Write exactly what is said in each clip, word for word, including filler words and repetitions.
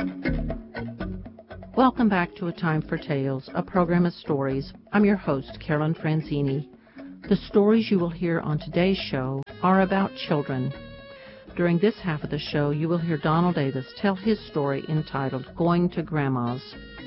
Welcome back to A Time for Tales, a program of stories. I'm your host, Carolyn Franzini. The stories you will hear on today's show are about children. During this half of the show, you will hear Donald Davis tell his story entitled Going to Grandma's.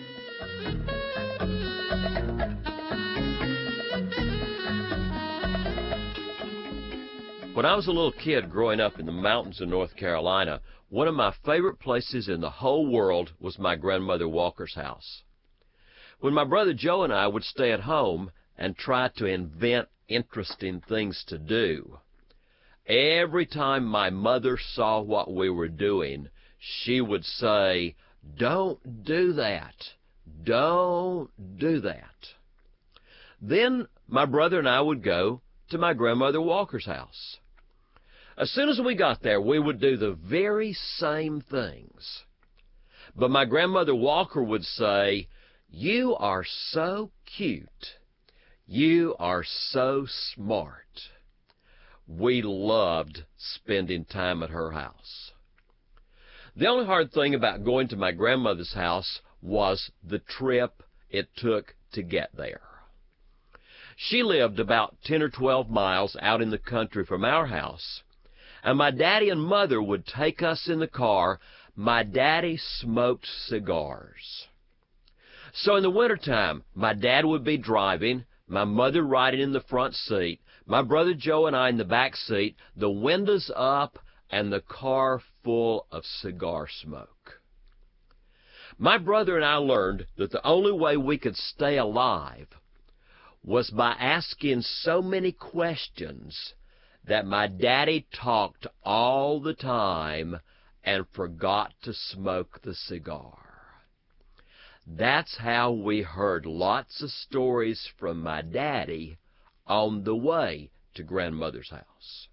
When I was a little kid growing up in the mountains of North Carolina, one of my favorite places in the whole world was my grandmother Walker's house. When my brother Joe and I would stay at home and try to invent interesting things to do, every time my mother saw what we were doing, she would say, "Don't do that. Don't do that." Then my brother and I would go to my grandmother Walker's house. As soon as we got there, we would do the very same things. But my grandmother Walker would say, "You are so cute. You are so smart." We loved spending time at her house. The only hard thing about going to my grandmother's house was the trip it took to get there. She lived about ten or twelve miles out in the country from our house, and my daddy and mother would take us in the car. My daddy smoked cigars. So in the wintertime, my dad would be driving, my mother riding in the front seat, my brother Joe and I in the back seat, the windows up, and the car full of cigar smoke. My brother and I learned that the only way we could stay alive was by asking so many questions that my daddy talked all the time and forgot to smoke the cigar. That's how we heard lots of stories from my daddy on the way to grandmother's house.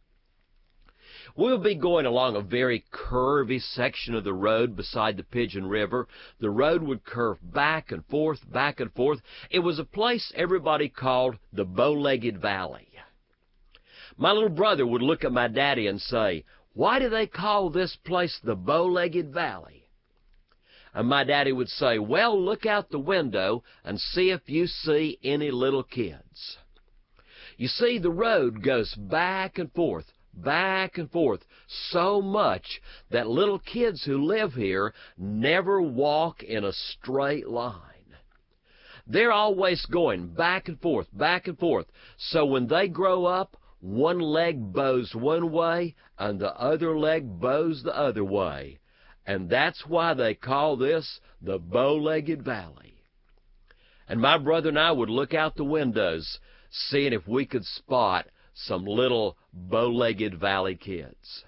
We would be going along a very curvy section of the road beside the Pigeon River. The road would curve back and forth, back and forth. It was a place everybody called the Bow-Legged Valley. My little brother would look at my daddy and say, "Why do they call this place the Bow-Legged Valley?" And my daddy would say, "Well, look out the window and see if you see any little kids." You see, the road goes back and forth, back and forth, so much that little kids who live here never walk in a straight line. They're always going back and forth, back and forth. So when they grow up, one leg bows one way and the other leg bows the other way. And that's why they call this the Bow-Legged Valley. And my brother and I would look out the windows, seeing if we could spot some little Bow-Legged Valley kids.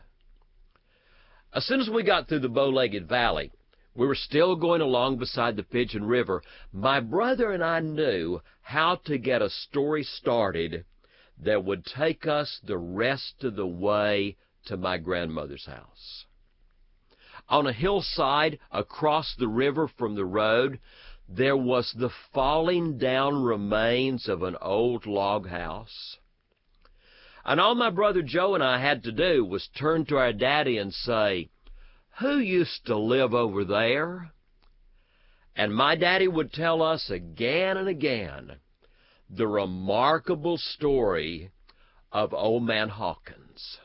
As soon as we got through the Bow-Legged Valley, we were still going along beside the Pigeon River. My brother and I knew how to get a story started that would take us the rest of the way to my grandmother's house. On a hillside across the river from the road, there was the falling down remains of an old log house. And all my brother Joe and I had to do was turn to our daddy and say, "Who used to live over there?" And my daddy would tell us again and again the remarkable story of Old Man Hawkins.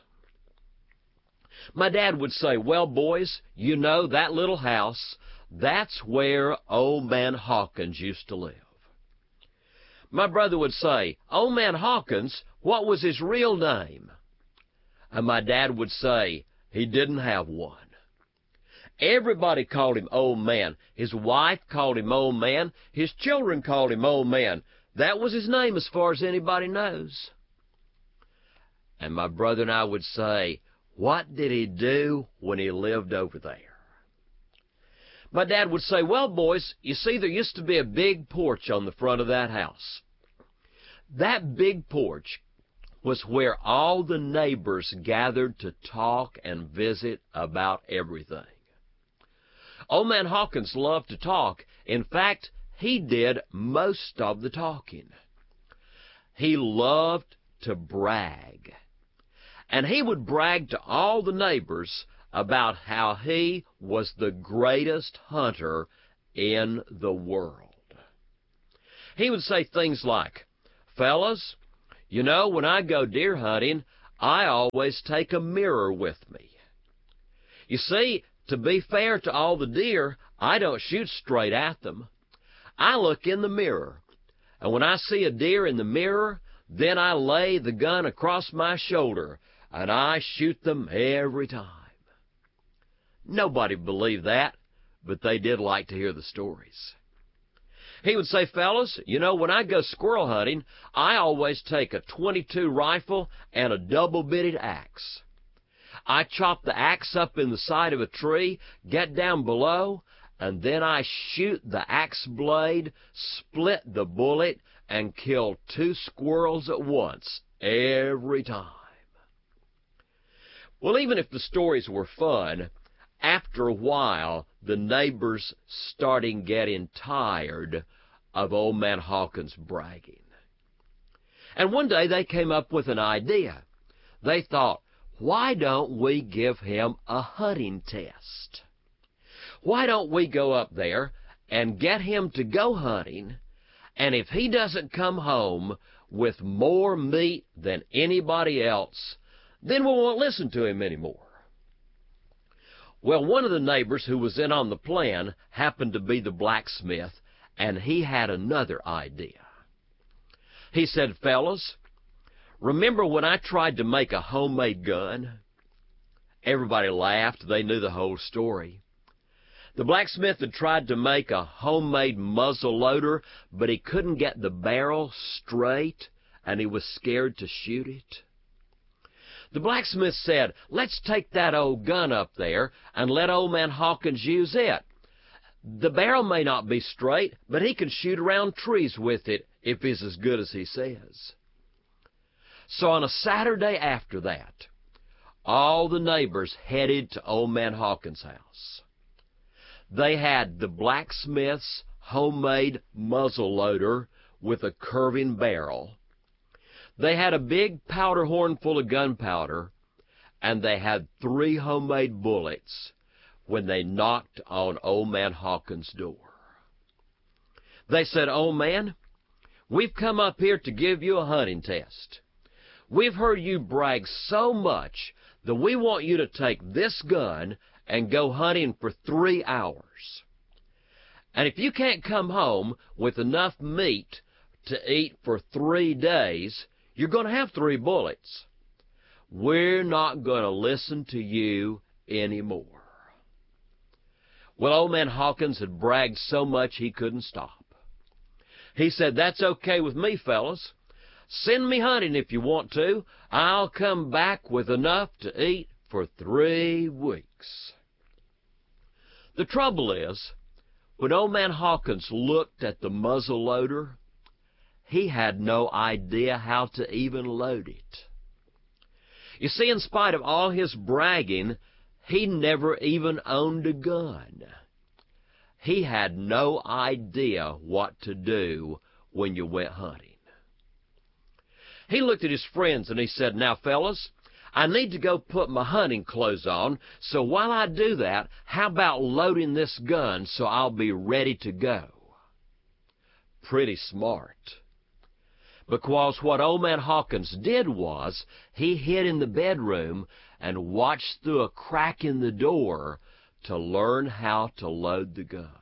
My dad would say, "Well, boys, you know that little house, that's where Old Man Hawkins used to live." My brother would say, "Old Man Hawkins, what was his real name?" And my dad would say, "He didn't have one." Everybody called him Old Man. His wife called him Old Man. His children called him Old Man. That was his name as far as anybody knows. And my brother and I would say, "What did he do when he lived over there?" My dad would say, "Well, boys, you see, there used to be a big porch on the front of that house. That big porch was where all the neighbors gathered to talk and visit about everything. Old Man Hawkins loved to talk. In fact, he did most of the talking. He loved to brag. And he would brag to all the neighbors about how he was the greatest hunter in the world. He would say things like, "Fellas, you know, when I go deer hunting, I always take a mirror with me. You see, to be fair to all the deer, I don't shoot straight at them. I look in the mirror, and when I see a deer in the mirror, then I lay the gun across my shoulder, and I shoot them every time." Nobody believed that, but they did like to hear the stories. He would say, "Fellas, you know, when I go squirrel hunting, I always take a twenty-two rifle and a double-bitted axe. I chop the axe up in the side of a tree, get down below, and then I shoot the axe blade, split the bullet, and kill two squirrels at once every time." Well, even if the stories were fun, after a while, the neighbors started getting tired of Old Man Hawkins bragging. And one day they came up with an idea. They thought, why don't we give him a hunting test? Why don't we go up there and get him to go hunting, and if he doesn't come home with more meat than anybody else, then we won't listen to him anymore. Well, one of the neighbors who was in on the plan happened to be the blacksmith, and he had another idea. He said, "Fellas, remember when I tried to make a homemade gun?" Everybody laughed. They knew the whole story. The blacksmith had tried to make a homemade muzzle loader, but he couldn't get the barrel straight, and he was scared to shoot it. The blacksmith said, "Let's take that old gun up there and let Old Man Hawkins use it. The barrel may not be straight, but he can shoot around trees with it if he's as good as he says." So on a Saturday after that, all the neighbors headed to Old Man Hawkins' house. They had the blacksmith's homemade muzzle loader with a curving barrel. They had a big powder horn full of gunpowder, and they had three homemade bullets when they knocked on Old Man Hawkins' door. They said, "Old Man, we've come up here to give you a hunting test. We've heard you brag so much that we want you to take this gun and go hunting for three hours. And if you can't come home with enough meat to eat for three days, you're going to have three bullets. We're not going to listen to you anymore." Well, Old Man Hawkins had bragged so much he couldn't stop. He said, "That's okay with me, fellas. Send me hunting if you want to. I'll come back with enough to eat for three weeks." The trouble is, when Old Man Hawkins looked at the muzzle loader, he had no idea how to even load it. You see, in spite of all his bragging, he never even owned a gun. He had no idea what to do when you went hunting. He looked at his friends and he said, "Now, fellas, I need to go put my hunting clothes on, so while I do that, how about loading this gun so I'll be ready to go?" Pretty smart. Because what Old Man Hawkins did was, he hid in the bedroom and watched through a crack in the door to learn how to load the gun.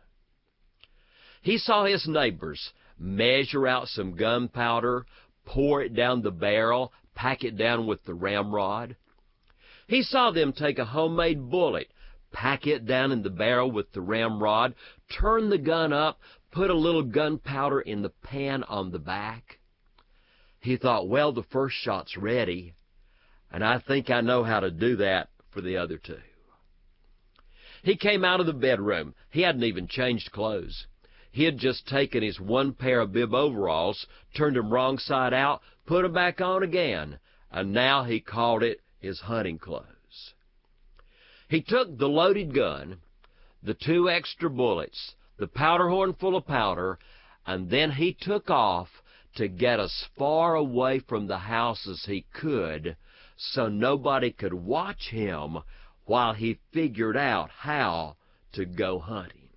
He saw his neighbors measure out some gunpowder, pour it down the barrel, pack it down with the ramrod. He saw them take a homemade bullet, pack it down in the barrel with the ramrod, turn the gun up, put a little gunpowder in the pan on the back. He thought, well, the first shot's ready, and I think I know how to do that for the other two. He came out of the bedroom. He hadn't even changed clothes. He had just taken his one pair of bib overalls, turned them wrong side out, put them back on again, and now he called it his hunting clothes. He took the loaded gun, the two extra bullets, the powder horn full of powder, and then he took off to get as far away from the house as he could so nobody could watch him while he figured out how to go hunting.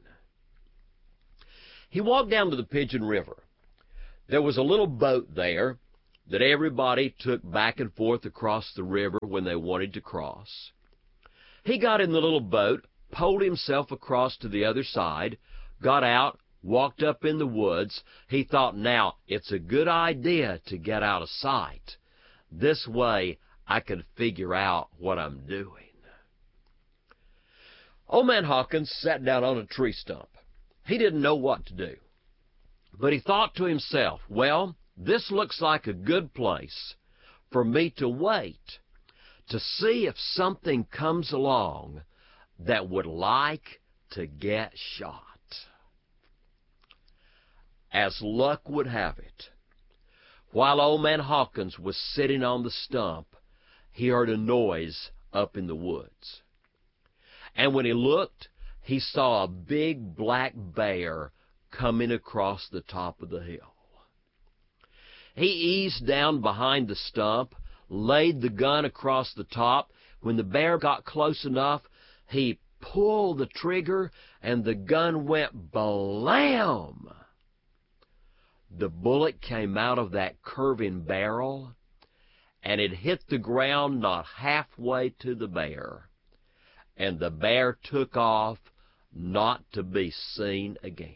He walked down to the Pigeon River. There was a little boat there that everybody took back and forth across the river when they wanted to cross. He got in the little boat, poled himself across to the other side, got out, walked up in the woods. He thought, now, it's a good idea to get out of sight. This way I can figure out what I'm doing. Old Man Hawkins sat down on a tree stump. He didn't know what to do. But he thought to himself, well, this looks like a good place for me to wait to see if something comes along that would like to get shot. As luck would have it, while Old Man Hawkins was sitting on the stump, he heard a noise up in the woods. And when he looked, he saw a big black bear coming across the top of the hill. He eased down behind the stump, laid the gun across the top. When the bear got close enough, he pulled the trigger, and the gun went blam! The bullet came out of that curving barrel, and it hit the ground not halfway to the bear. And the bear took off, not to be seen again.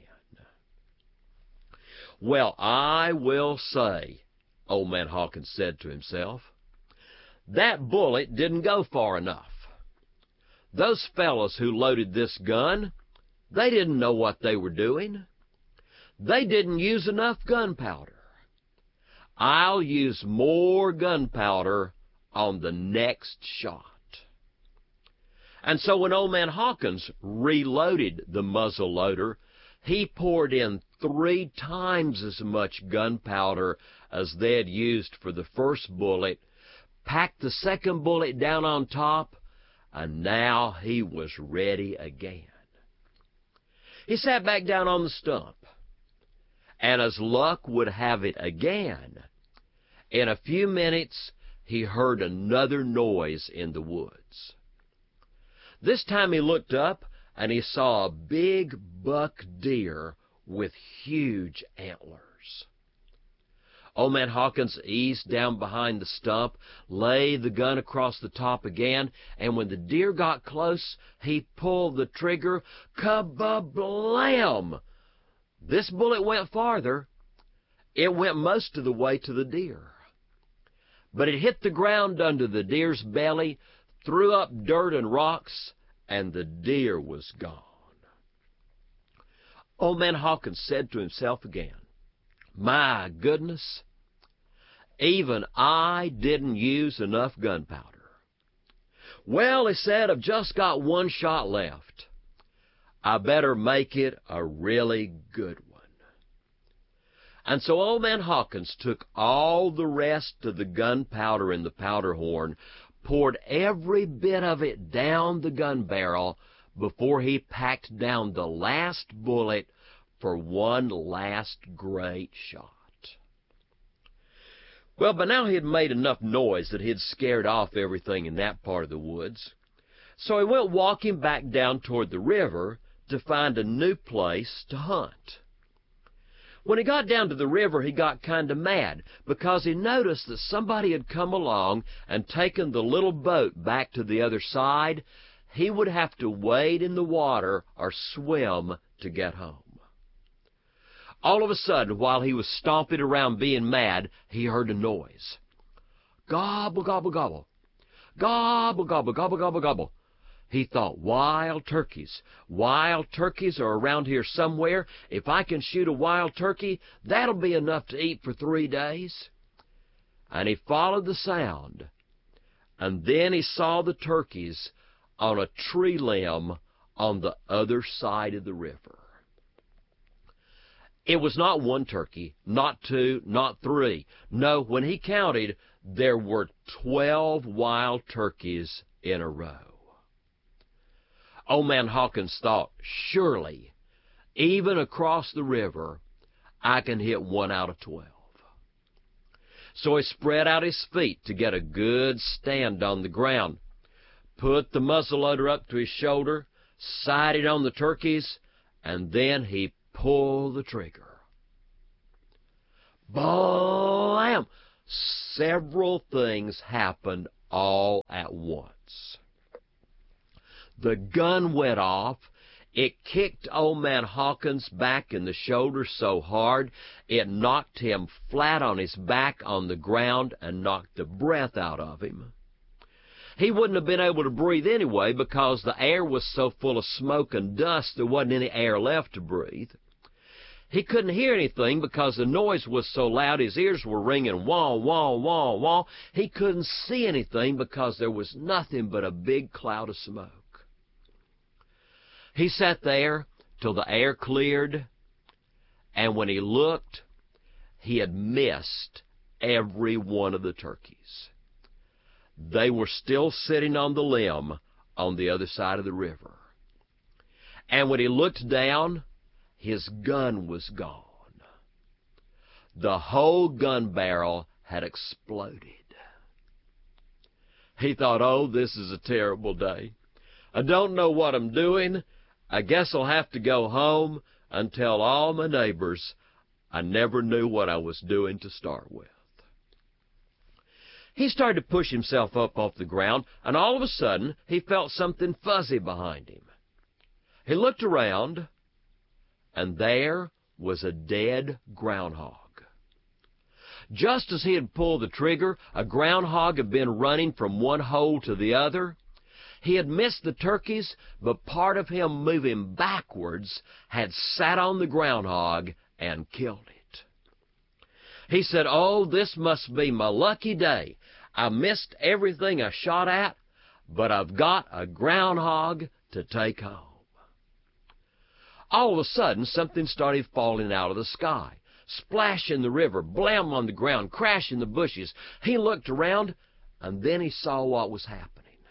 Well, I will say, Old Man Hawkins said to himself, that bullet didn't go far enough. Those fellows who loaded this gun, they didn't know what they were doing. They didn't use enough gunpowder. I'll use more gunpowder on the next shot. And so when Old Man Hawkins reloaded the muzzle loader, he poured in three times as much gunpowder as they had used for the first bullet, packed the second bullet down on top, and now he was ready again. He sat back down on the stump, and as luck would have it again, in a few minutes he heard another noise in the woods. This time he looked up, and he saw a big buck deer with huge antlers. Old Man Hawkins eased down behind the stump, laid the gun across the top again, and when the deer got close, he pulled the trigger. Kablam! This bullet went farther. It went most of the way to the deer. But it hit the ground under the deer's belly, threw up dirt and rocks, and the deer was gone. Old Man Hawkins said to himself again, my goodness, even I didn't use enough gunpowder. Well, he said, I've just got one shot left. I better make it a really good one. And so Old Man Hawkins took all the rest of the gunpowder in the powder horn, poured every bit of it down the gun barrel before he packed down the last bullet for one last great shot. Well, by now he had made enough noise that he had scared off everything in that part of the woods. So he went walking back down toward the river to find a new place to hunt. When he got down to the river, he got kind of mad because he noticed that somebody had come along and taken the little boat back to the other side. He would have to wade in the water or swim to get home. All of a sudden, while he was stomping around being mad, he heard a noise. Gobble, gobble, gobble. Gobble, gobble, gobble, gobble, gobble. He thought, wild turkeys. Wild turkeys are around here somewhere. If I can shoot a wild turkey, that'll be enough to eat for three days. And he followed the sound. And then he saw the turkeys on a tree limb on the other side of the river. It was not one turkey, not two, not three. No, when he counted, there were twelve wild turkeys in a row. Old Man Hawkins thought, surely, even across the river, I can hit one out of twelve. So he spread out his feet to get a good stand on the ground, put the muzzleloader up to his shoulder, sighted on the turkeys, and then he pulled the trigger. Blam! Several things happened all at once. The gun went off. It kicked old man Hawkins back in the shoulder so hard it knocked him flat on his back on the ground and knocked the breath out of him. He wouldn't have been able to breathe anyway because the air was so full of smoke and dust there wasn't any air left to breathe. He couldn't hear anything because the noise was so loud his ears were ringing wah, wah, wah, wah. He couldn't see anything because there was nothing but a big cloud of smoke. He sat there till the air cleared, and when he looked, he had missed every one of the turkeys. They were still sitting on the limb on the other side of the river. And when he looked down, his gun was gone. The whole gun barrel had exploded. He thought, oh, this is a terrible day. I don't know what I'm doing. I guess I'll have to go home and tell all my neighbors I never knew what I was doing to start with. He started to push himself up off the ground, and all of a sudden he felt something fuzzy behind him. He looked around, and there was a dead groundhog. Just as he had pulled the trigger, a groundhog had been running from one hole to the other. He had missed the turkeys, but part of him moving backwards had sat on the groundhog and killed it. He said, oh, this must be my lucky day. I missed everything I shot at, but I've got a groundhog to take home. All of a sudden, something started falling out of the sky. Splash in the river, blam on the ground, crash in the bushes. He looked around, and then he saw what was happening.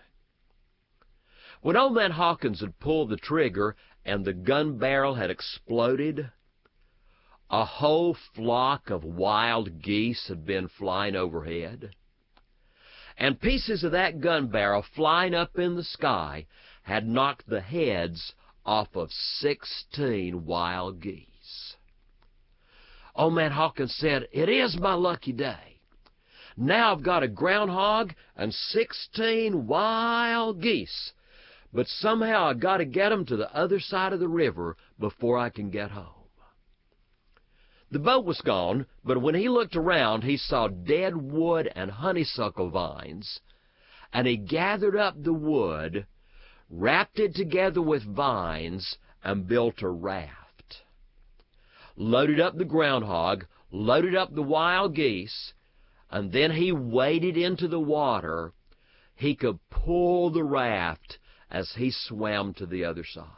When old man Hawkins had pulled the trigger and the gun barrel had exploded, a whole flock of wild geese had been flying overhead. And pieces of that gun barrel flying up in the sky had knocked the heads off of sixteen wild geese. Old man Hawkins said, it is my lucky day. Now I've got a groundhog and sixteen wild geese. But somehow I got to get them to the other side of the river before I can get home. The boat was gone, but when he looked around, he saw dead wood and honeysuckle vines, and he gathered up the wood, wrapped it together with vines, and built a raft. Loaded up the groundhog, loaded up the wild geese, and then he waded into the water. He could pull the raft as he swam to the other side.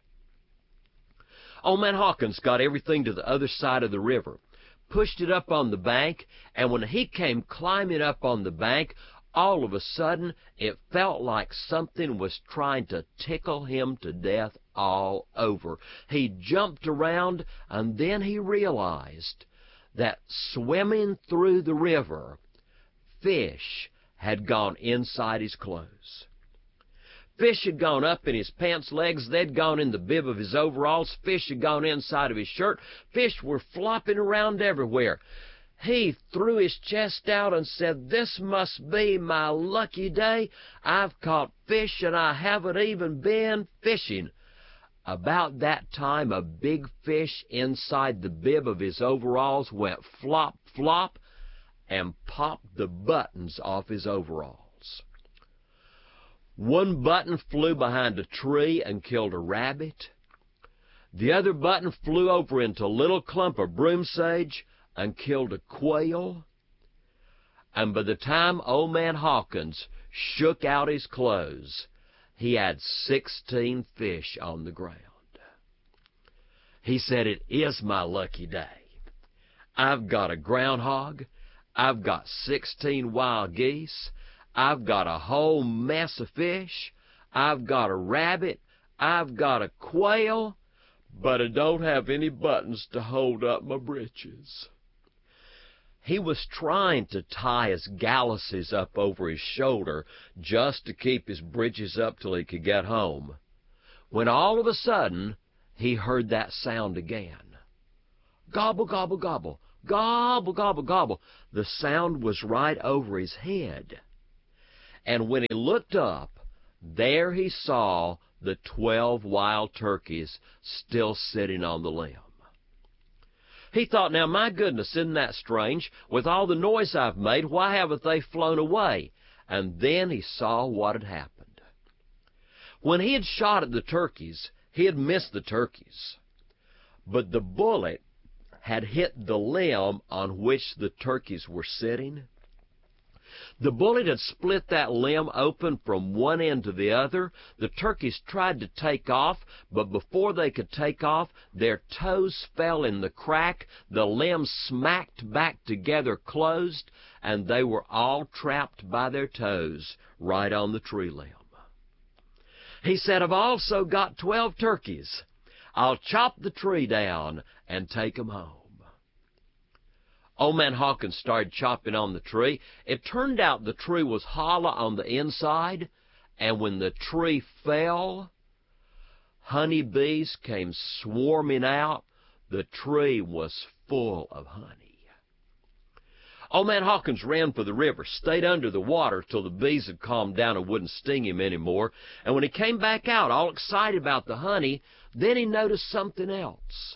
Old man Hawkins got everything to the other side of the river, pushed it up on the bank, and when he came climbing up on the bank, all of a sudden it felt like something was trying to tickle him to death all over. He jumped around, and then he realized that swimming through the river, fish had gone inside his clothes. Fish had gone up in his pants legs. They'd gone in the bib of his overalls. Fish had gone inside of his shirt. Fish were flopping around everywhere. He threw his chest out and said, this must be my lucky day. I've caught fish and I haven't even been fishing. About that time, a big fish inside the bib of his overalls went flop, flop, and popped the buttons off his overalls. One button flew behind a tree and killed a rabbit. The other button flew over into a little clump of broom sage and killed a quail. And by the time old man Hawkins shook out his clothes, he had sixteen fish on the ground. He said, it is my lucky day. I've got a groundhog. I've got sixteen wild geese. I've got a whole mess of fish. I've got a rabbit. I've got a quail. But I don't have any buttons to hold up my britches. He was trying to tie his galluses up over his shoulder just to keep his britches up till he could get home, when all of a sudden he heard that sound again. Gobble, gobble, gobble, gobble, gobble, gobble. The sound was right over his head. And when he looked up, there he saw the twelve wild turkeys still sitting on the limb. He thought, now, my goodness, isn't that strange? With all the noise I've made, why haven't they flown away? And then he saw what had happened. When he had shot at the turkeys, he had missed the turkeys. But the bullet had hit the limb on which the turkeys were sitting. The bullet had split that limb open from one end to the other. The turkeys tried to take off, but before they could take off, their toes fell in the crack, the limbs smacked back together closed, and they were all trapped by their toes right on the tree limb. He said, I've also got twelve turkeys. I'll chop the tree down and take 'em home. Old Man Hawkins started chopping on the tree. It turned out the tree was hollow on the inside, and when the tree fell, honeybees came swarming out. The tree was full of honey. Old Man Hawkins ran for the river, stayed under the water till the bees had calmed down and wouldn't sting him anymore. And when he came back out, all excited about the honey, then he noticed something else.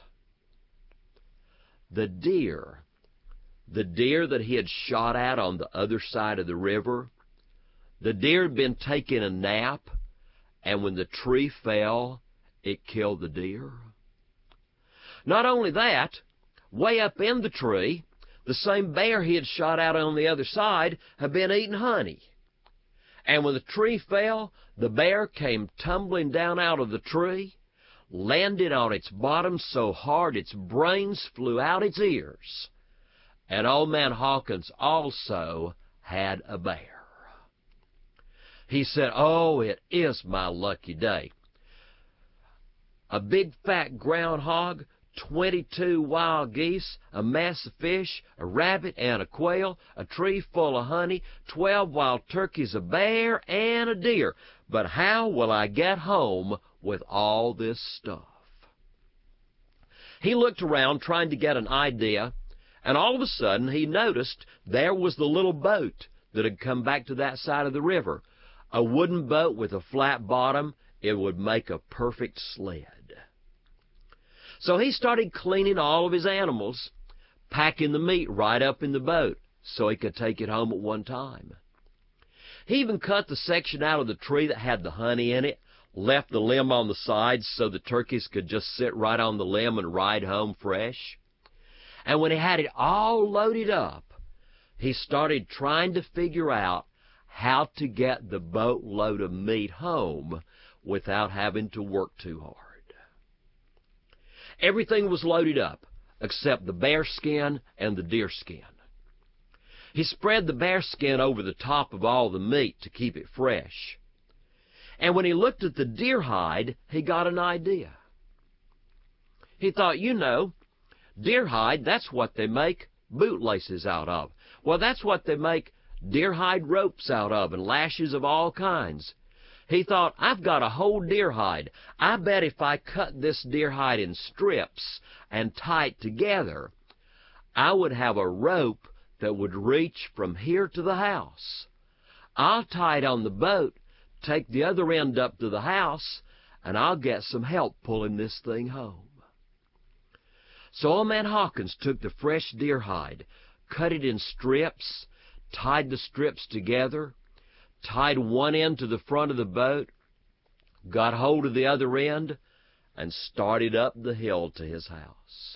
The deer The deer that he had shot at on the other side of the river, the deer had been taking a nap, and when the tree fell, it killed the deer. Not only that, way up in the tree, the same bear he had shot at on the other side had been eating honey. And when the tree fell, the bear came tumbling down out of the tree, landed on its bottom so hard its brains flew out its ears. And Old Man Hawkins also had a bear. He said, oh, it is my lucky day. A big fat groundhog, twenty-two wild geese, a mess of fish, a rabbit and a quail, a tree full of honey, twelve wild turkeys, a bear, and a deer. But how will I get home with all this stuff? He looked around trying to get an idea, and all of a sudden he noticed there was the little boat that had come back to that side of the river. A wooden boat with a flat bottom. It would make a perfect sled. So he started cleaning all of his animals, packing the meat right up in the boat so he could take it home at one time. He even cut the section out of the tree that had the honey in it, left the limb on the sides so the turkeys could just sit right on the limb and ride home fresh. And when he had it all loaded up, he started trying to figure out how to get the boatload of meat home without having to work too hard. Everything was loaded up except the bear skin and the deer skin. He spread the bear skin over the top of all the meat to keep it fresh. And when he looked at the deer hide, he got an idea. He thought, you know, deer hide, that's what they make bootlaces out of. Well, that's what they make deer hide ropes out of and lashes of all kinds. He thought, I've got a whole deer hide. I bet if I cut this deer hide in strips and tie it together, I would have a rope that would reach from here to the house. I'll tie it on the boat, take the other end up to the house, and I'll get some help pulling this thing home. So Old Man Hawkins took the fresh deer hide, cut it in strips, tied the strips together, tied one end to the front of the boat, got hold of the other end, and started up the hill to his house.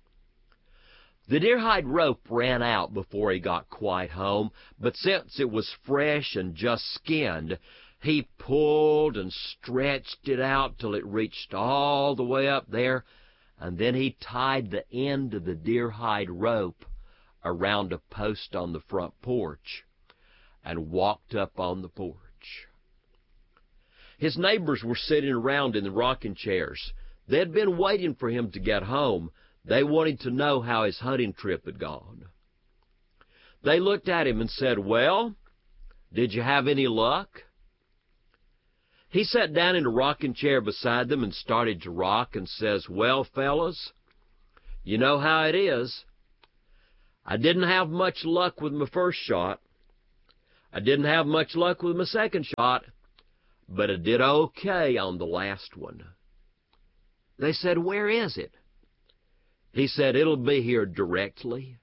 The deer hide rope ran out before he got quite home, but since it was fresh and just skinned, he pulled and stretched it out till it reached all the way up there, and then he tied the end of the deer hide rope around a post on the front porch and walked up on the porch. His neighbors were sitting around in the rocking chairs. They had been waiting for him to get home. They wanted to know how his hunting trip had gone. They looked at him and said, "Well, did you have any luck?" He sat down in a rocking chair beside them and started to rock and says, "Well, fellas, you know how it is. I didn't have much luck with my first shot. I didn't have much luck with my second shot, but I did okay on the last one." They said, "Where is it?" He said, "It'll be here directly."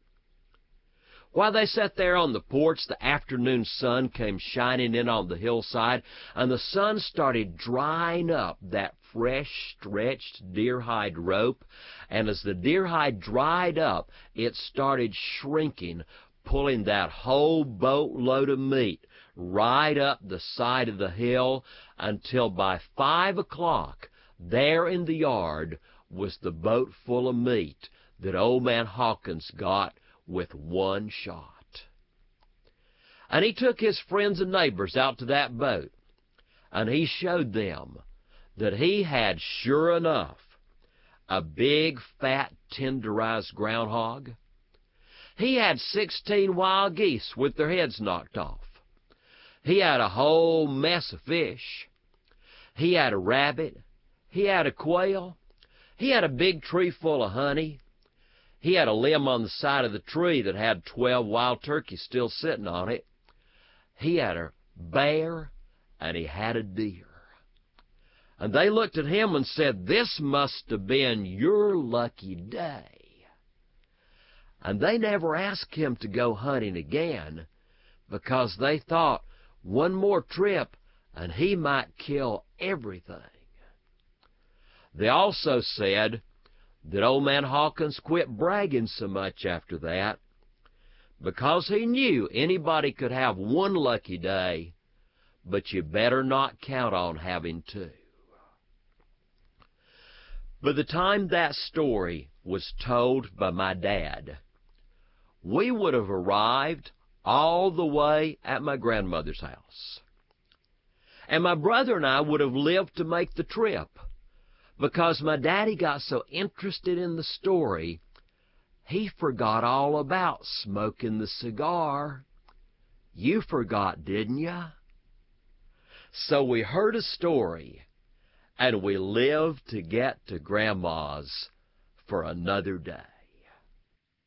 While they sat there on the porch, the afternoon sun came shining in on the hillside, and the sun started drying up that fresh, stretched deer hide rope. And as the deer hide dried up, it started shrinking, pulling that whole boatload of meat right up the side of the hill, until by five o'clock, there in the yard was the boat full of meat that Old Man Hawkins got with one shot. And he took his friends and neighbors out to that boat, and he showed them that he had, sure enough, a big, fat, tenderized groundhog. He had sixteen wild geese with their heads knocked off. He had a whole mess of fish. He had a rabbit. He had a quail. He had a big tree full of honey. He had a limb on the side of the tree that had twelve wild turkeys still sitting on it. He had a bear, and he had a deer. And they looked at him and said, "This must have been your lucky day." And they never asked him to go hunting again, because they thought one more trip and he might kill everything. They also said that Old Man Hawkins quit bragging so much after that, because he knew anybody could have one lucky day, but you better not count on having two. By the time that story was told by my dad, we would have arrived all the way at my grandmother's house. And my brother and I would have lived to make the trip, because my daddy got so interested in the story, he forgot all about smoking the cigar. You forgot, didn't you? So we heard a story, and we lived to get to Grandma's for another day.